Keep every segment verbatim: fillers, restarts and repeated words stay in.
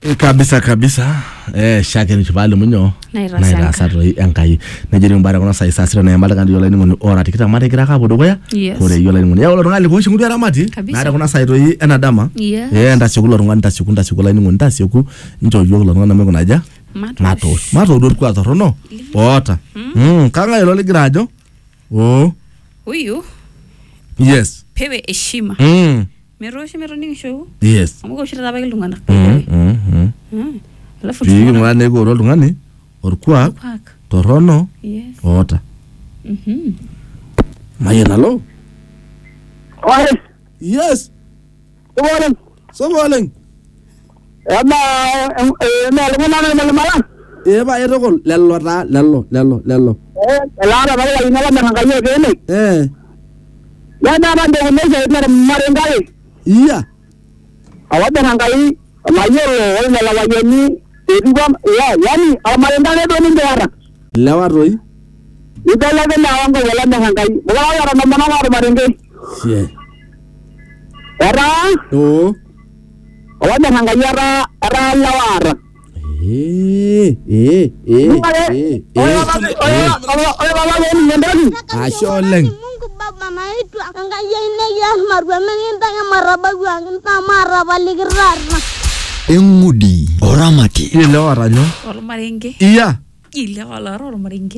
kabisa kabisa eh shake ni chibali munyo Naira sato enkai najeri mbara kuna sai sasira na yambala kandi yola ni ngoni ora tikita mate kira ka bodo goya kore yola ni ngoni ya olo ngali ko shingudu ya ramati na kuna sai to yi ena dama eh nda sikulo ngani nda sikunda sikula ni ngoni nda siku njo yola ngana me kuna ja mato mato do kwa to no ota mm kanga yola ligrajo oh huyu yes pewe heshima mm meroshe meroni show yes amuko ushira bage lungana mm mm mm alafu tiki ngane go ro lungani orkwa torono yes ota mhm mayena lo Oye, yes Oye, so boleng ema ema lungana na mala mala. eba etokol lello ta lello lello lello Eh, elara bale ina la nanga yo kene. eh Ya na na de mese na marengai. iya Awada nanga yi, mayo wala la wayeni, edugam ya yani amarengai do ni ndara. lewa roy Idala ke na wanga wala nanga yi. Wala ya na mana mar marengai. ye Era, o awada nanga yara era lawara. eh eh eh eh Oye, oye, oye baba ni ndani. asholeng Mungu baba maitu angaya ine ya marwa menginta ya maraba gua nginta maraba ligirarna. Engudi oramati ile lewa ranyo olo marenge iya ile wala olo marenge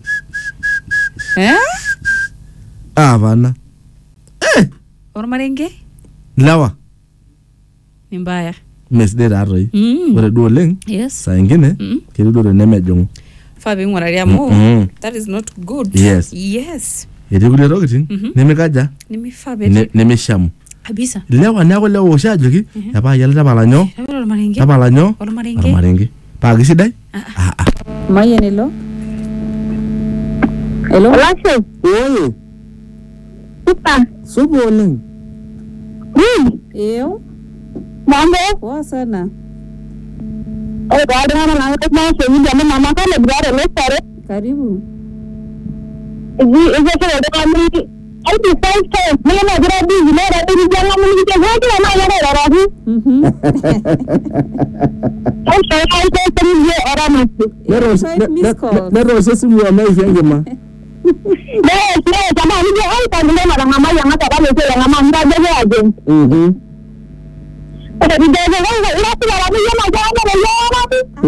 eh ah bana eh olo marenge lewa ni mbaya mesde da roy mm ore do leng yes sa ingine mm kiri do ne mejong fabi ngwararia mo mm that is not good Yes. yes yedi kule rokitin Mhm. nemekaja nimi fabi ne nemeshamu kabisa lewa nako lewa oshajoki yaba yala tabalanyo olo marenge tabalanyo olo marenge marenge pa gisidai ah ah maye nilo hello Olasho, oyo puta. sobo leng Hmm, eu mambo. poa sana Oh, baada ya na na ma se ni jamaa mama kana bidara le sare. karibu Izi izi kwa ndo kama ai di five times. Mimi na gira di ni na di jamaa mimi ke hoji na ya na rahi. mhm Ai sai ai sai sai ni ora masti. Five missed calls. nero sesimu wa mai fengema Ne ne jamaa ni ai ta ni na ngama ya ngata ba le se ngama nda je je aje. mhm Ada di jaga ngata ila ti la ni na jaga na ya na.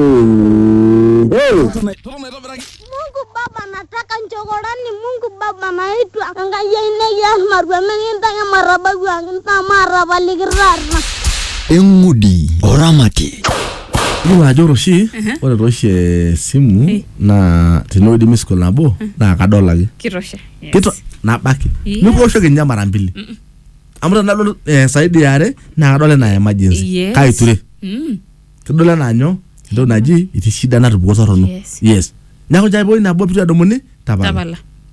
eh Mungu baba nataka njogorani Mungu baba maitu angaya ine ya marwa menginta ya maraba gua nginta maraba ligirarna. Engudi oramati Iwa joro shi ore roshi simu Eh. na tinodi miskol nabo na kadola ge kirosha yes. kito na baki Yeah. niko shoge nya mara mbili amra nalo eh, saidi yare na kadola na emergency Yes. kai ture mm kidola na nyo ndo naji iti shida na rubugo rono Yes. yes nyako jai boy na bo pitu adomone tabala tabala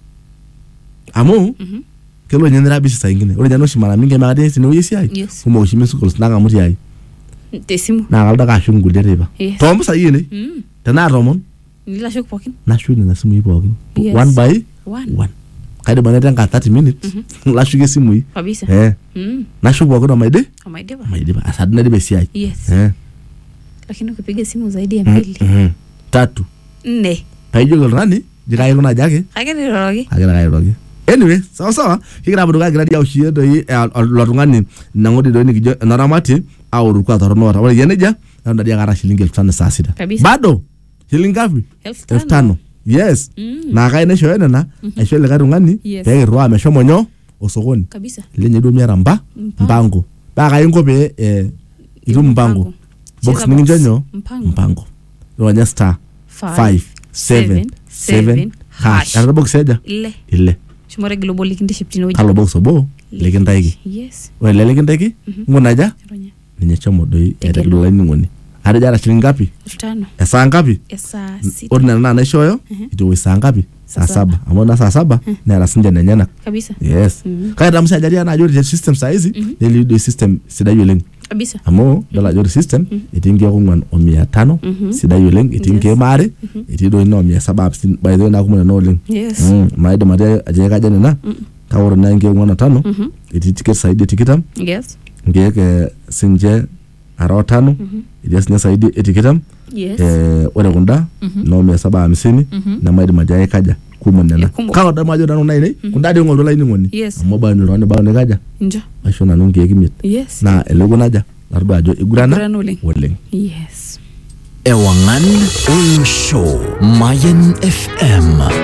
amu mhm kelo nyendera bisi sa ingine ore jano shi mara mingi ma gade sino yesi ai yes kuma ushimi school snanga muti ai tesimu na kalda ka shungu dereba Yes. tombo sa yene mm tana romon nila shuk pokin na shuni na simu ipo ogin Yes. one by one one kaide bana tanga thirty minutes la shuge simu yi kabisa eh mm na shugo ogin maide amaideba maide ba asadna de besi ai yes eh lakini ukipiga simu zaidi ya Mm, mbili mhm. tatu nne paijo gol nani jika yuna jake akeni rogi agira kai rogi anyway sawa sawa kikira buduka gira dia ushie do yi lotungani nangodi do ni kijo naramati au rukwa torono wata wale yeneja ndo dia gara shilingi elfu tano saa sita Kabisa. bado shilingi ngapi elfu elfu tano tano yes Mm. na kai ne shoyena na aisho le garungani Yes. pe roa meshomonyo osokoni kabisa lenye do miara mba Mpango. mpango baka ingo be eh iru mpango Mpango. box Cheza ningi box. njonyo Mpango. mpango ronya star Five, five seven seven, seven hash hash. ana box eja ile ile shumore global likindi shiptino kalo box obo lekintaiki yes wele lekintaiki ngunaja ronya ninye chomo doi Tegelo. ere lolani ngoni are jara shilingi ngapi elfu tano esa ngapi esa sita ordinary na naishoyo ito saa ngapi saa Saa saba amona saa saba na rasinja nenyana kabisa yes Mhm. kaya damsa jaria na jori system size ile do system sidai yoleng kabisa amo dala jori system itinge kungwan o mia tano Mhm. sidai yoleng itinge Yes. mare itido ino mia saba sin by the way na kumuna no leng yes mm maide mare aje ka jana na kawro na nge ngwana tano Mhm. iti ticket side tikitam yes ngeke sinje ara tano etii sinye saidi etikitam Yes. eh ore kunda no mia saba hamsini na maidi majai kaja kumon nena kawa da majo nanu nai kunda de ngol laini ngoni Yes. mo ba ni ronde ba ne kaja Njo. asho nanu nge kimit Yes. na elego naja lardo ajo igurana Igurana oleng. oleng Yes. Ewangan Oyo Show Mayan F M.